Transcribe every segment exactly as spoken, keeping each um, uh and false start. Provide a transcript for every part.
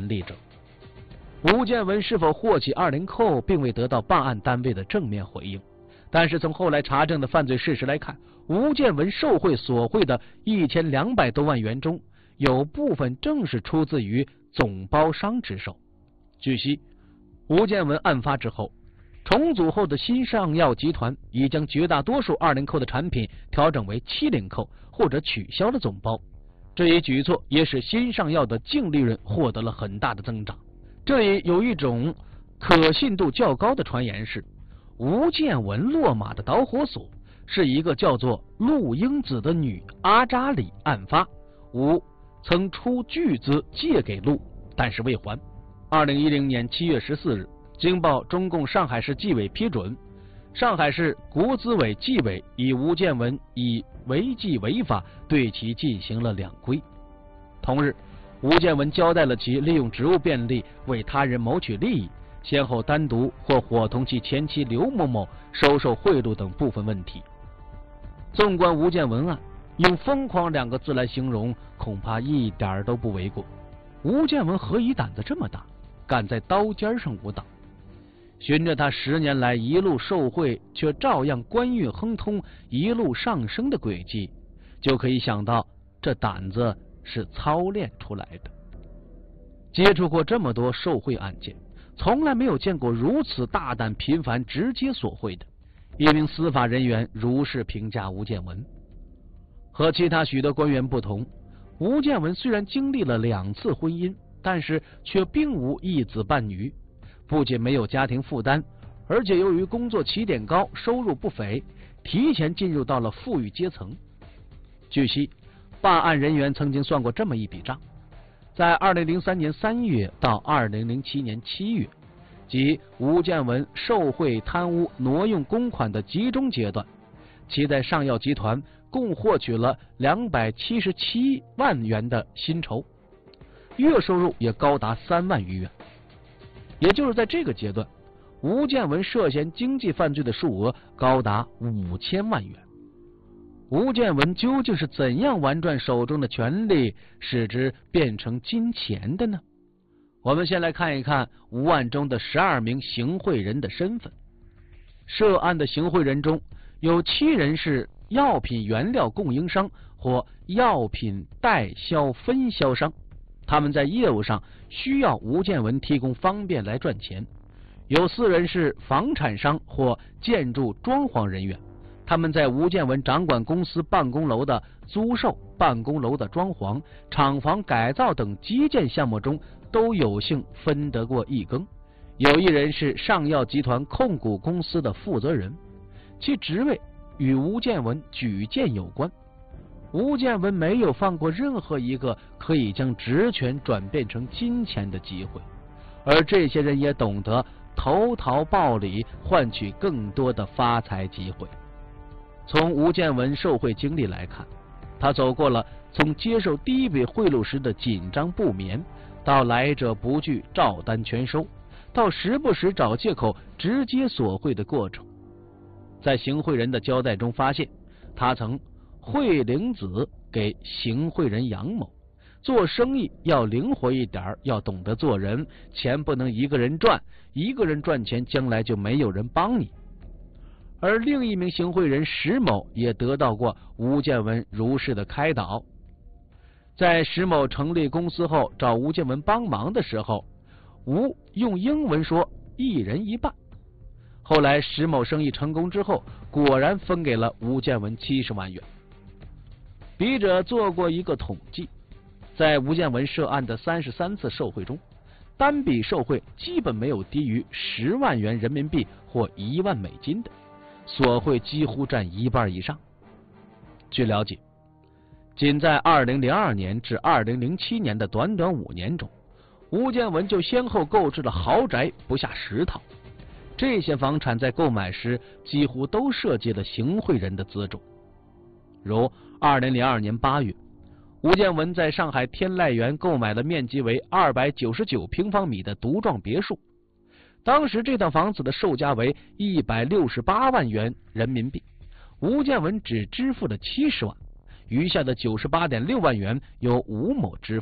权利者。吴建文是否获取二零扣，并未得到办案单位的正面回应。但是从后来查证的犯罪事实来看，吴建文受贿所贿的一千两百多万元中，有部分正是出自于总包商之手。据悉，吴建文案发之后，重组后的新上药集团已将绝大多数二零扣的产品调整为七零扣，或者取消了总包。这一举措也使新上药的净利润获得了很大的增长。这里有一种可信度较高的传言是，吴建文落马的导火索是一个叫做陆英子的女阿扎里案发，吴曾出巨资借给陆，但是未还。二零一零年七月十四日，经报中共上海市纪委批准，上海市国资委纪委以吴建文以违纪违法对其进行了两规。同日，吴建文交代了其利用职务便利为他人谋取利益，先后单独或伙同其前妻刘某某收受贿赂等部分问题。纵观吴建文案，用疯狂两个字来形容恐怕一点都不为过。吴建文何以胆子这么大，敢在刀尖上舞蹈？循着他十年来一路受贿却照样官运亨通、一路上升的轨迹，就可以想到这胆子是操练出来的。接触过这么多受贿案件，从来没有见过如此大胆频繁直接索贿的。一名司法人员如是评价吴建文。和其他许多官员不同，吴建文虽然经历了两次婚姻，但是却并无一子半女，不仅没有家庭负担，而且由于工作起点高，收入不菲，提前进入到了富裕阶层。据悉，办案人员曾经算过这么一笔账，在二零零三年三月到二零零七年七月，即吴建文受贿贪污挪用公款的集中阶段，其在上药集团共获取了两百七十七万元的薪酬，月收入也高达三万余元。也就是在这个阶段，吴建文涉嫌经济犯罪的数额高达五千万元。吴建文究竟是怎样玩转手中的权力，使之变成金钱的呢？我们先来看一看吴案中的十二名行贿人的身份。涉案的行贿人中有七人是药品原料供应商或药品代销分销商，他们在业务上需要吴建文提供方便来赚钱。有四人是房产商或建筑装潢人员，他们在吴建文掌管公司办公楼的租售、办公楼的装潢、厂房改造等基建项目中都有幸分得过一羹。有一人是上药集团控股公司的负责人，其职位与吴建文举荐有关。吴建文没有放过任何一个可以将职权转变成金钱的机会，而这些人也懂得投桃报李，换取更多的发财机会。从吴建文受贿经历来看，他走过了从接受第一笔贿赂时的紧张不眠，到来者不拒照单全收，到时不时找借口直接索贿的过程。在行贿人的交代中发现，他曾贿领子给行贿人杨某，做生意要灵活一点，要懂得做人，钱不能一个人赚，一个人赚钱将来就没有人帮你。而另一名行贿人石某也得到过吴建文如是的开导。在石某成立公司后找吴建文帮忙的时候，吴用英文说一人一半。后来石某生意成功之后，果然分给了吴建文七十万元。笔者做过一个统计，在吴建文涉案的三十三次受贿中，单笔受贿基本没有低于十万元人民币或一万美金的，索贿几乎占一半以上。据了解，仅在二零零二年至二零零七年的短短五年中，吴建文就先后购置了豪宅不下十套，这些房产在购买时几乎都涉及了行贿人的资助。如二零零二年八月，吴建文在上海天籁园购买了面积为二百九十九平方米的独幢别墅，当时这套房子的售价为一百六十八万元人民币，吴建文只支付了七十万，余下的九十八点六万元由吴某支付，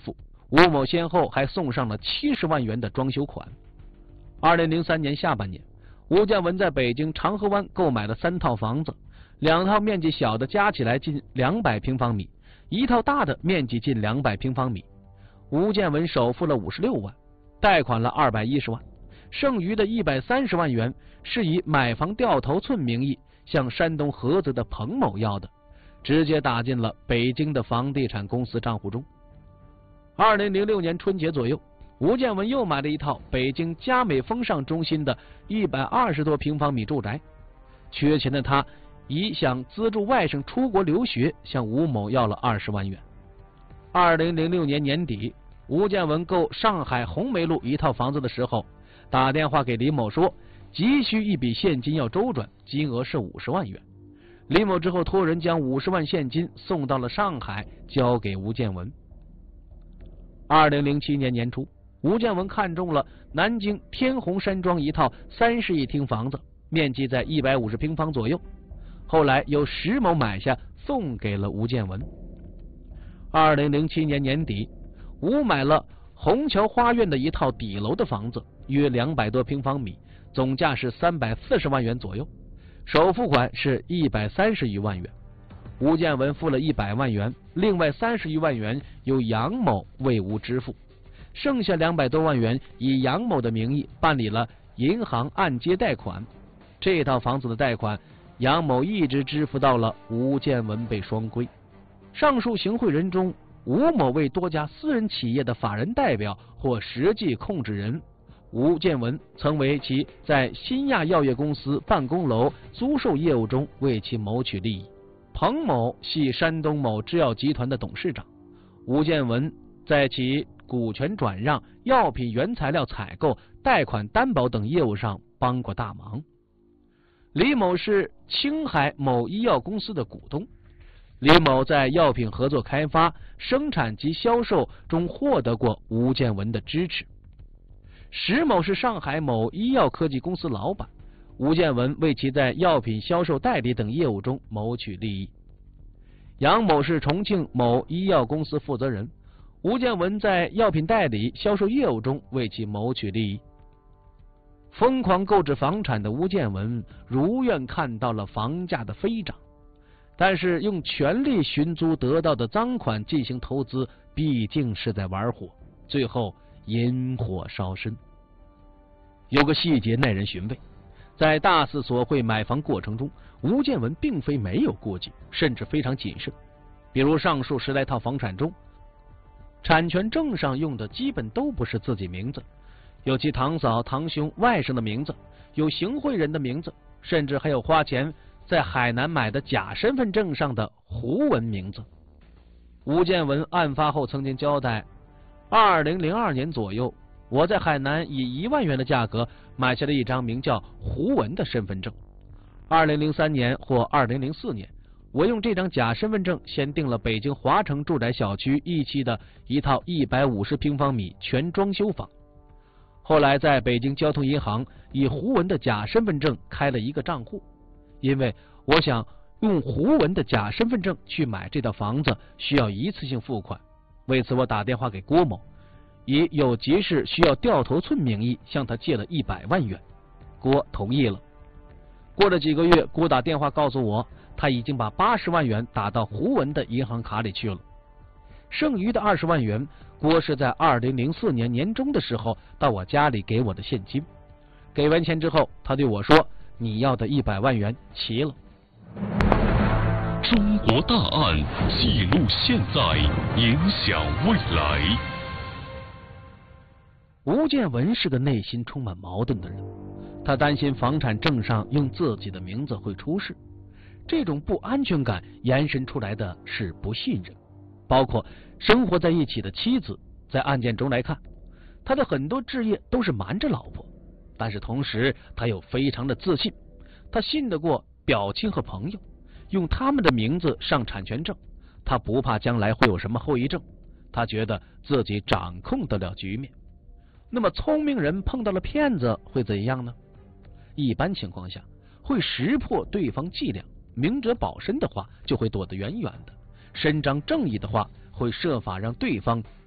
吴某先后还送上了七十万元的装修款。二零零三年下半年，吴建文在北京长河湾购买了三套房子，两套面积小的加起来近两百平方米，一套大的面积近两百平方米。吴建文首付了五十六万，贷款了二百一十万，剩余的一百三十万元是以买房掉头寸名义向山东菏泽的彭某要的，直接打进了北京的房地产公司账户中。二零零六年春节左右，吴建文又买了一套北京佳美风尚中心的一百二十多平方米住宅。缺钱的他以想资助外甥出国留学，向吴某要了二十万元。二零零六年年底，吴建文购上海红梅路一套房子的时候，打电话给李某说，急需一笔现金要周转，金额是五十万元。李某之后托人将五十万现金送到了上海，交给吴建文。二零零七年年初，吴建文看中了南京天虹山庄一套三室一厅房子，面积在一百五十平方左右，后来由石某买下，送给了吴建文。二零零七年年底，吴买了虹桥花苑的一套底楼的房子，约两百多平方米，总价是三百四十万元左右，首付款是一百三十余万元。吴建文付了一百万元，另外三十余万元由杨某为吴支付，剩下两百多万元以杨某的名义办理了银行按揭贷款。这套房子的贷款，杨某一直支付到了吴建文被双规。上述行贿人中，吴某为多家私人企业的法人代表或实际控制人，吴建文曾为其在新亚药业公司办公楼租售业务中为其谋取利益。彭某系山东某制药集团的董事长，吴建文在其股权转让、药品原材料采购、贷款担保等业务上帮过大忙。李某是青海某医药公司的股东，李某在药品合作开发、生产及销售中获得过吴建文的支持。石某是上海某医药科技公司老板，吴建文为其在药品销售代理等业务中谋取利益。杨某是重庆某医药公司负责人，吴建文在药品代理销售业务中为其谋取利益。疯狂购置房产的吴建文如愿看到了房价的飞涨，但是用权力寻租得到的赃款进行投资，毕竟是在玩火，最后引火烧身。有个细节耐人寻味，在大肆索贿买房过程中，吴建文并非没有顾忌，甚至非常谨慎。比如上述十来套房产中，产权证上用的基本都不是自己名字，有其堂嫂、堂兄、外甥的名字，有行贿人的名字，甚至还有花钱在海南买的假身份证上的胡文名字。吴建文案发后曾经交代，二零零二年左右，我在海南以一万元的价格买下了一张名叫胡文的身份证。二零零三年或二零零四年，我用这张假身份证先订了北京华城住宅小区一期的一套一百五十平方米全装修房，后来在北京交通银行以胡文的假身份证开了一个账户，因为我想用胡文的假身份证去买这套房子需要一次性付款，为此我打电话给郭某，以有急事需要掉头寸名义向他借了一百万元，郭同意了。过了几个月，郭打电话告诉我，他已经把八十万元打到胡文的银行卡里去了。剩余的二十万元，郭是在二零零四年年中的时候到我家里给我的现金。给完钱之后，他对我说：“你要的一百万元齐了。” 中国大案记录现在，影响未来。 吴建文是个内心充满矛盾的人，他担心房产证上用自己的名字会出事，这种不安全感延伸出来的是不信任，包括生活在一起的妻子。在案件中来看，他的很多置业都是瞒着老婆，但是同时他又非常的自信，他信得过表亲和朋友，用他们的名字上产权证，他不怕将来会有什么后遗症，他觉得自己掌控得了局面。那么聪明人碰到了骗子会怎样呢？一般情况下会识破对方伎俩，明哲保身的话就会躲得远远的，伸张正义的话会设法让对方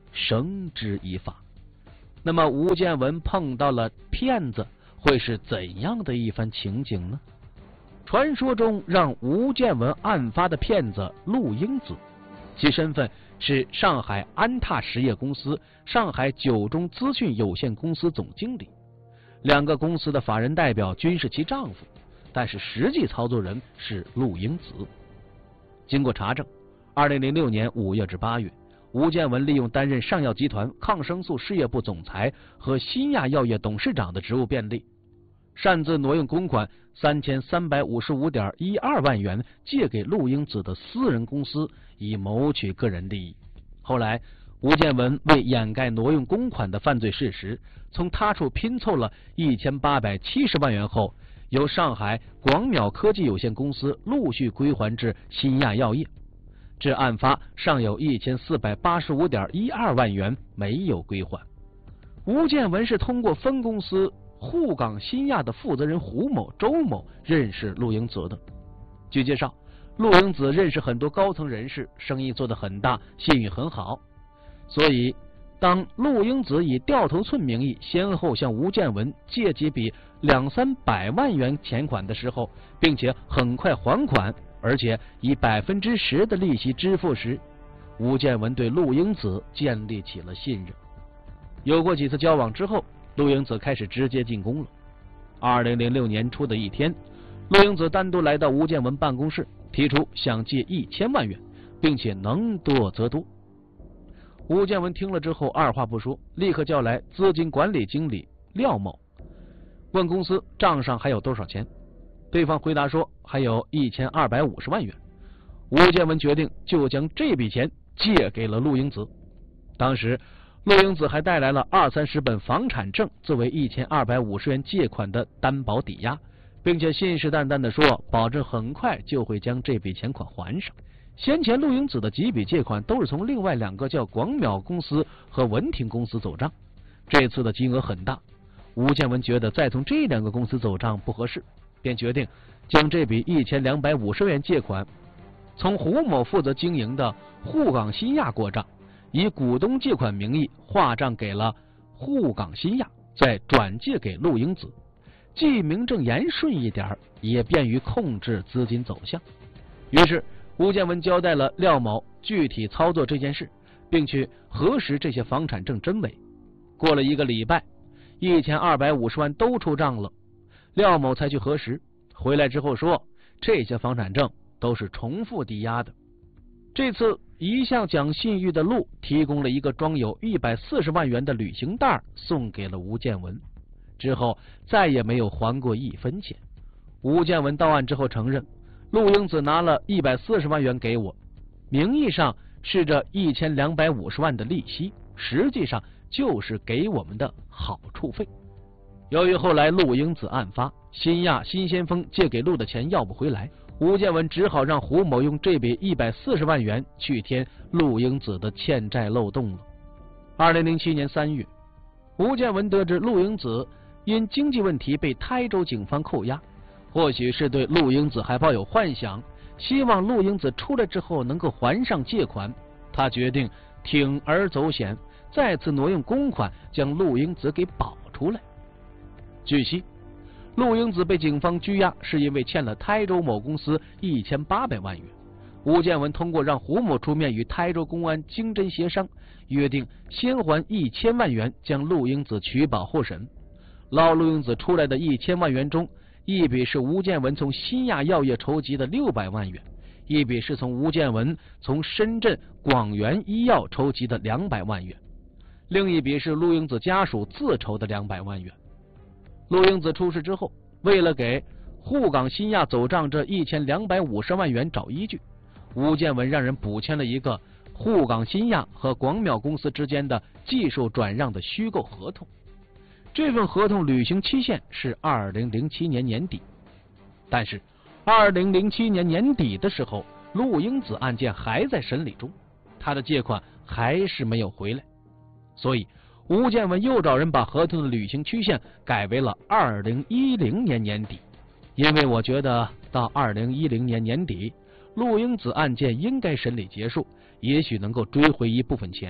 绳之以法。那么吴建文碰到了骗子，会是怎样的一番情景呢？传说中让吴建文案发的骗子陆英子，其身份是上海安踏实业公司、上海九中资讯有限公司总经理，两个公司的法人代表均是其丈夫，但是实际操作人是陆英子。经过查证，二零零六年五月至八月，吴建文利用担任上药集团抗生素事业部总裁和新亚药业董事长的职务便利，擅自挪用公款三千三百五十五点一二万元借给陆英子的私人公司，以谋取个人利益。后来吴建文为掩盖挪用公款的犯罪事实，从他处拼凑了一千八百七十万元后，由上海广淼科技有限公司陆续归还至新亚药业。至案发尚有一千四百八十五点一二万元没有归还。吴建文是通过分公司沪港新亚的负责人胡某、周某认识陆英子的。据介绍，陆英子认识很多高层人士，生意做得很大，信誉很好。所以当陆英子以掉头寸名义先后向吴建文借几笔两三百万元钱款的时候，并且很快还款，而且以百分之十的利息支付时，吴建文对陆英子建立起了信任。有过几次交往之后，陆英子开始直接进攻了。二零零六年初的一天，陆英子单独来到吴建文办公室，提出想借一千万元，并且能多则多。吴建文听了之后，二话不说，立刻叫来资金管理经理廖某，问公司账上还有多少钱。对方回答说还有一千二百五十万元。吴建文决定就将这笔钱借给了陆英子。当时陆英子还带来了二三十本房产证作为一千二百五十元借款的担保抵押，并且信誓旦旦地说保证很快就会将这笔钱款还上。先前陆英子的几笔借款都是从另外两个叫广淼公司和文庭公司走账，这次的金额很大，吴建文觉得再从这两个公司走账不合适，便决定将这笔一千两百五十元借款从胡某负责经营的沪港新亚过账，以股东借款名义划账给了沪港新亚，再转借给陆英子，既名正言顺一点，也便于控制资金走向。于是吴建文交代了廖某具体操作这件事，并去核实这些房产证真伪。过了一个礼拜，一千二百五十万都出账了，廖某才去核实，回来之后说这些房产证都是重复抵押的。这次一向讲信誉的陆提供了一个装有一百四十万元的旅行袋送给了吴建文，之后再也没有还过一分钱。吴建文到案之后承认，陆英子拿了一百四十万元给我，名义上是这一千两百五十万的利息，实际上就是给我们的好处费。由于后来陆英子案发，新亚、新先锋借给陆的钱要不回来，吴建文只好让胡某用这笔一百四十万元去填陆英子的欠债漏洞了。二零零七年三月，吴建文得知陆英子因经济问题被台州警方扣押，或许是对陆英子还抱有幻想，希望陆英子出来之后能够还上借款，他决定铤而走险，再次挪用公款将陆英子给保出来。据悉，陆英子被警方拘押是因为欠了台州某公司一千八百万元。吴建文通过让胡某出面与台州公安经侦协商，约定先还一千万元将陆英子取保候审。捞陆英子出来的一千万元中，一笔是吴建文从新亚药业筹集的六百万元，一笔是从吴建文从深圳广源医药筹集的两百万元，另一笔是陆英子家属自筹的两百万元。陆英子出事之后，为了给沪港新亚走账这一千两百五十万元找依据，吴建文让人补签了一个沪港新亚和广淼公司之间的技术转让的虚构合同。这份合同履行期限是二零零七年年底，但是二零零七年年底的时候，陆英子案件还在审理中，他的借款还是没有回来，所以吴建文又找人把合同的履行期限改为了二零一零年年底。因为我觉得到二零一零年年底，陆英子案件应该审理结束，也许能够追回一部分钱，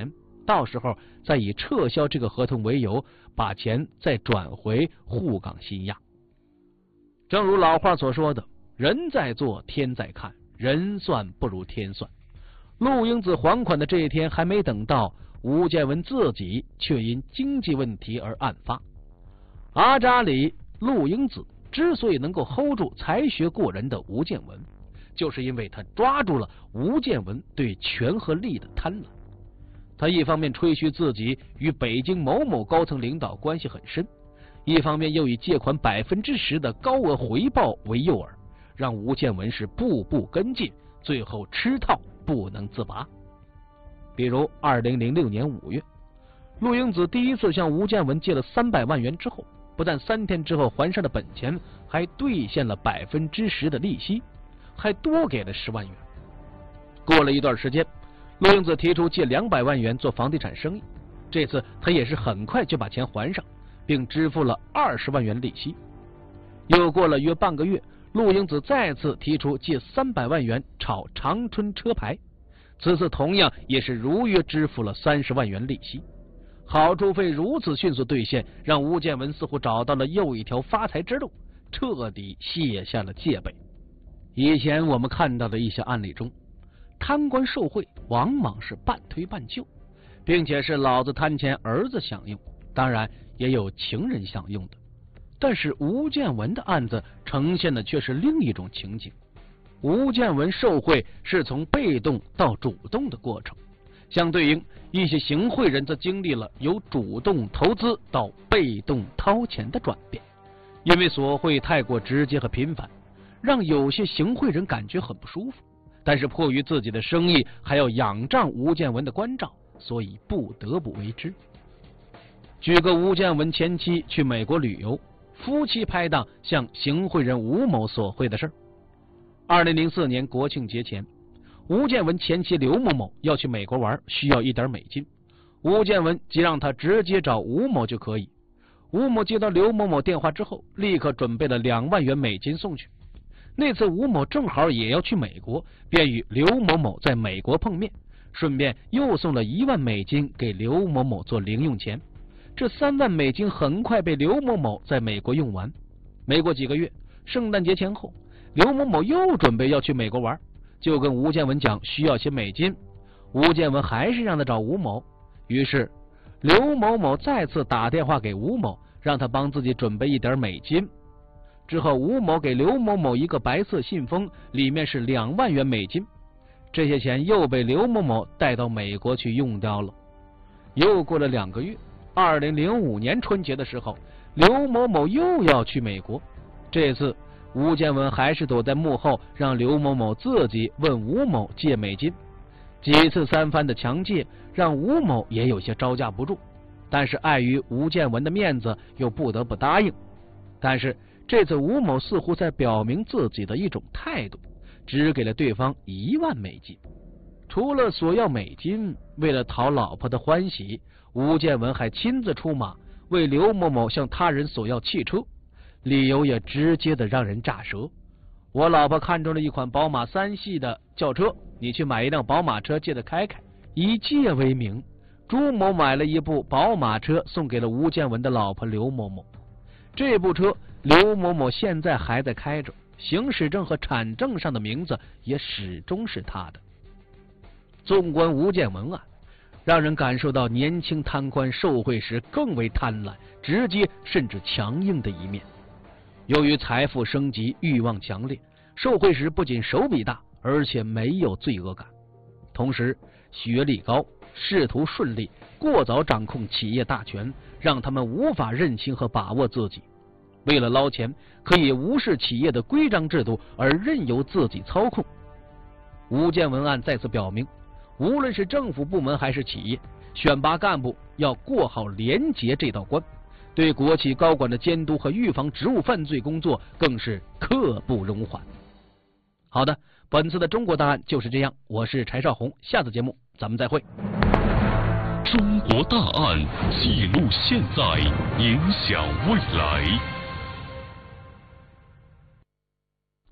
到时候再以撤销这个合同为由，把钱再转回沪港新亚。正如老话所说的，人在做天在看，人算不如天算。陆英子还款的这一天还没等到，吴建文自己却因经济问题而案发。阿扎里、陆英子之所以能够 hold 住才学过人的吴建文，就是因为他抓住了吴建文对权和利的贪婪。他一方面吹嘘自己与北京某某高层领导关系很深，一方面又以借款百分之十的高额回报为诱饵，让吴建文是步步跟进，最后吃套不能自拔。比如二零零六年五月，陆英子第一次向吴建文借了三百万元之后，不但三天之后还上了本钱，还兑现了百分之十的利息，还多给了十万元。过了一段时间，陆英子提出借两百万元做房地产生意，这次他也是很快就把钱还上，并支付了二十万元利息。又过了约半个月，陆英子再次提出借三百万元炒长春车牌，此次同样也是如约支付了三十万元利息。好处费如此迅速兑现，让吴建文似乎找到了又一条发财之路，彻底卸下了戒备。以前我们看到的一些案例中，贪官受贿往往是半推半就，并且是老子贪钱儿子享用，当然也有情人享用的。但是吴建文的案子呈现的却是另一种情景。吴建文受贿是从被动到主动的过程，相对应一些行贿人则经历了由主动投资到被动掏钱的转变。因为索贿太过直接和频繁，让有些行贿人感觉很不舒服，但是迫于自己的生意还要仰仗吴建文的关照，所以不得不为之。举个吴建文前妻去美国旅游，夫妻拍档向行贿人吴某索贿的事儿。二零零四年国庆节前，吴建文前妻刘某某要去美国玩，需要一点美金，吴建文即让他直接找吴某就可以。吴某接到刘某某电话之后，立刻准备了两万元美金送去。那次吴某正好也要去美国，便与刘某某在美国碰面，顺便又送了一万美金给刘某某做零用钱。这三万美金很快被刘某某在美国用完。没过几个月，圣诞节前后，刘某某又准备要去美国玩，就跟吴建文讲需要些美金。吴建文还是让他找吴某，于是刘某某再次打电话给吴某，让他帮自己准备一点美金。之后吴某给刘某某一个白色信封，里面是两万元美金，这些钱又被刘某某带到美国去用掉了。又过了两个月，二零零五年春节的时候，刘某某又要去美国，这次吴建文还是躲在幕后，让刘某某自己问吴某借美金。几次三番的强借，让吴某也有些招架不住，但是碍于吴建文的面子，又不得不答应。但是这次吴某似乎在表明自己的一种态度，只给了对方一万美金。除了索要美金，为了讨老婆的欢喜，吴建文还亲自出马，为刘某某向他人索要汽车，理由也直接的让人炸舌。我老婆看中了一款宝马三系的轿车，你去买一辆宝马车借着开开。以借为名，朱某买了一部宝马车送给了吴建文的老婆刘某某。这部车刘某某现在还在开着，行驶证和产证上的名字也始终是他的。纵观吴建文案，让人感受到年轻贪官受贿时更为贪婪、直接甚至强硬的一面。由于财富升级、欲望强烈，受贿时不仅手笔大，而且没有罪恶感。同时学历高，仕途顺利，过早掌控企业大权，让他们无法认清和把握自己。为了捞钱，可以无视企业的规章制度，而任由自己操控。吴建文案再次表明，无论是政府部门还是企业，选拔干部要过好廉洁这道关，对国企高管的监督和预防职务犯罪工作更是刻不容缓。好的，本次的中国大案就是这样，我是柴少红，下次节目咱们再会。 中国大案记录现在，影响未来。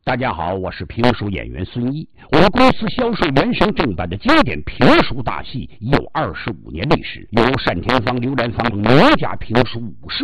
大家好，我是评书演员孙毅。我们公司销售原声正版的经典评书大戏已有二十五年历史，由单田芳、刘兰芳名家评书五十